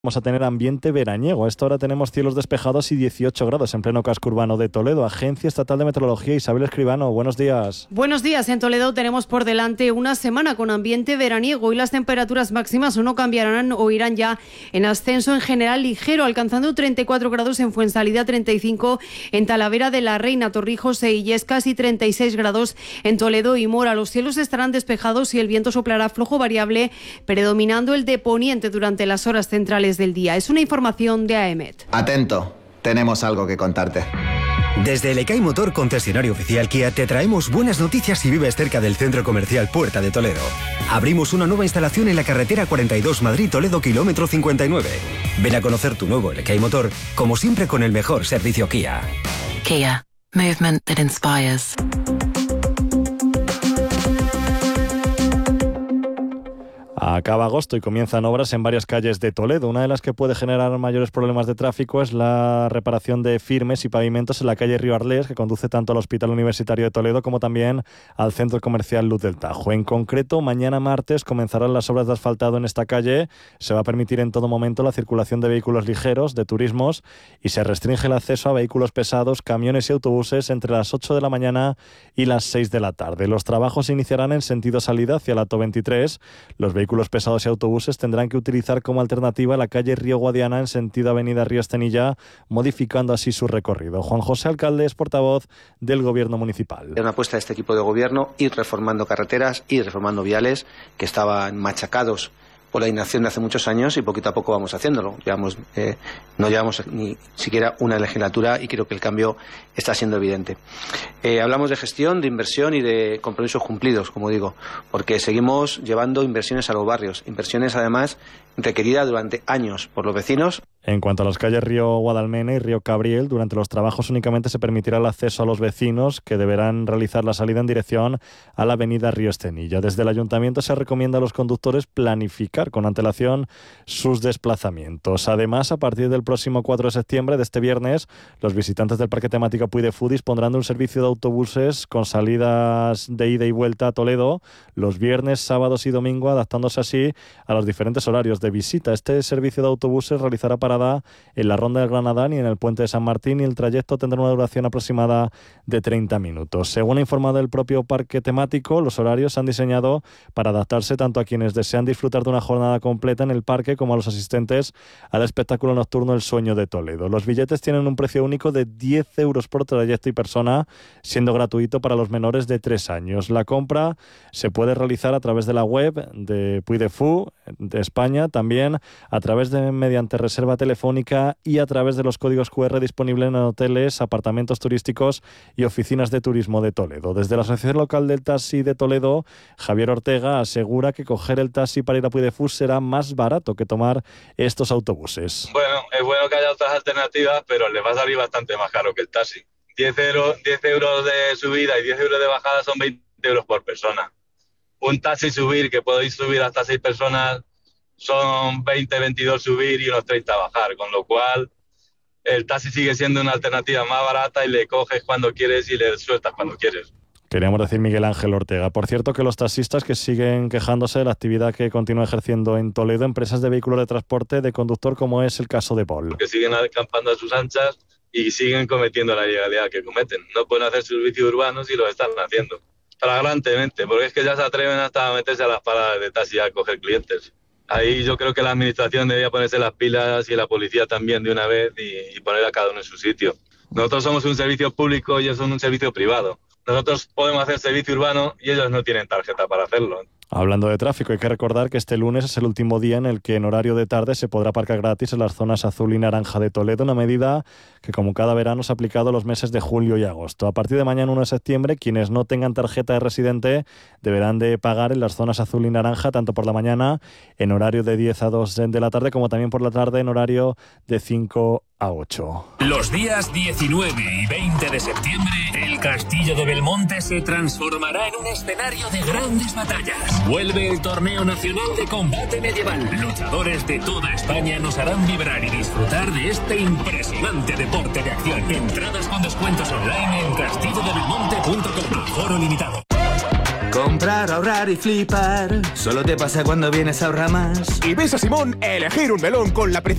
Vamos a tener ambiente veraniego. A esta hora tenemos cielos despejados y 18 grados en pleno casco urbano de Toledo. Agencia Estatal de Meteorología, Isabel Escribano, buenos días. Buenos días. En Toledo tenemos por delante una semana con ambiente veraniego y las temperaturas máximas no cambiarán o irán ya en ascenso en general ligero, alcanzando 34 grados en Fuensalida, 35 en Talavera de la Reina, Torrijos e Illescas y 36 grados en Toledo y Mora. Los cielos estarán despejados y el viento soplará flojo variable, predominando el de poniente durante las horas centrales del día. Es una información de AEMET. Atento, tenemos algo que contarte. Desde Elecay Motor, concesionario oficial Kia, te traemos buenas noticias si vives cerca del centro comercial Puerta de Toledo. Abrimos una nueva instalación en la carretera 42 Madrid-Toledo, kilómetro 59. Ven a conocer tu nuevo Elecay Motor, como siempre con el mejor servicio Kia. Kia, movement that inspires. Acaba agosto y comienzan obras en varias calles de Toledo. Una de las que puede generar mayores problemas de tráfico es la reparación de firmes y pavimentos en la calle Río Arlés, que conduce tanto al Hospital Universitario de Toledo como también al Centro Comercial Luz del Tajo. En concreto, mañana martes comenzarán las obras de asfaltado en esta calle. Se va a permitir en todo momento la circulación de vehículos ligeros, de turismos, y se restringe el acceso a vehículos pesados, camiones y autobuses entre las 8 de la mañana y las 6 de la tarde. Los trabajos se iniciarán en sentido salida hacia la ATO23. Los vehículos pesados y autobuses tendrán que utilizar como alternativa la calle Río Guadiana en sentido avenida Río Estenilla, modificando así su recorrido. Juan José Alcalde es portavoz del Gobierno municipal. Es una apuesta de este equipo de gobierno, ir reformando carreteras, ir reformando viales que estaban machacados por la inacción de hace muchos años y poquito a poco vamos haciéndolo. No llevamos ni siquiera una legislatura y creo que el cambio está siendo evidente. Hablamos de gestión, de inversión y de compromisos cumplidos, como digo, porque seguimos llevando inversiones a los barrios, inversiones además requeridas durante años por los vecinos. En cuanto a las calles Río Guadalmena y Río Cabriel, durante los trabajos únicamente se permitirá el acceso a los vecinos, que deberán realizar la salida en dirección a la avenida Río Estenilla. Desde el Ayuntamiento se recomienda a los conductores planificar con antelación sus desplazamientos. Además, a partir del próximo 4 de septiembre, de este viernes, los visitantes del Parque Temático Puy de Fú dispondrán de un servicio de autobuses con salidas de ida y vuelta a Toledo los viernes, sábados y domingo, adaptándose así a los diferentes horarios de visita. Este servicio de autobuses realizará parada en la Ronda del Granadán y en el Puente de San Martín, y el trayecto tendrá una duración aproximada de 30 minutos. Según ha informado el propio parque temático, los horarios se han diseñado para adaptarse tanto a quienes desean disfrutar de una jornada completa en el parque como a los asistentes al espectáculo nocturno El Sueño de Toledo. Los billetes tienen un precio único de 10 euros por trayecto y persona, siendo gratuito para los menores de 3 años. La compra se puede realizar a través de la web de Puy de Fú, de España, también a través de mediante reserva telefónica y a través de los códigos QR disponibles en hoteles, apartamentos turísticos y oficinas de turismo de Toledo. Desde la Asociación Local del Taxi de Toledo, Javier Ortega asegura que coger el taxi para ir a Puy de Fú será más barato que tomar estos autobuses. Bueno, es bueno que haya otras alternativas, pero les va a salir bastante más caro que el taxi. 10 euros de subida y 10 euros de bajada son 20 euros por persona. Un taxi subir, que podéis subir hasta 6 personas, son 20, 22 subir y unos 30 bajar, con lo cual el taxi sigue siendo una alternativa más barata y le coges cuando quieres y le sueltas cuando quieres. Queríamos decir Miguel Ángel Ortega. Por cierto, que los taxistas que siguen quejándose de la actividad que continúa ejerciendo en Toledo empresas de vehículos de transporte de conductor, como es el caso de Paul. Que siguen acampando a sus anchas y siguen cometiendo la ilegalidad que cometen. No pueden hacer servicios urbanos y lo están haciendo flagrantemente, porque es que ya se atreven hasta a meterse a las paradas de taxi a coger clientes. Ahí yo creo que la administración debería ponerse las pilas y la policía también de una vez y poner a cada uno en su sitio. Nosotros somos un servicio público y ellos son un servicio privado. Nosotros podemos hacer servicio urbano y ellos no tienen tarjeta para hacerlo. Hablando de tráfico, hay que recordar que este lunes es el último día en el que en horario de tarde se podrá aparcar gratis en las zonas azul y naranja de Toledo, una medida que como cada verano se ha aplicado los meses de julio y agosto. A partir de mañana 1 de septiembre, quienes no tengan tarjeta de residente deberán de pagar en las zonas azul y naranja, tanto por la mañana en horario de 10 a 2 de la tarde, como también por la tarde en horario de 5 a 8. Los días 19 y 20 de septiembre, el Castillo de Belmonte se transformará en un escenario de grandes batallas. Vuelve el Torneo Nacional de Combate Medieval. Luchadores de toda España nos harán vibrar y disfrutar de este impresionante deporte de acción. Entradas con descuentos online en castillodebelmonte.com. Aforo limitado. Comprar, ahorrar y flipar. Solo te pasa cuando vienes a Ahorramás. Y ves a Simón elegir un melón con la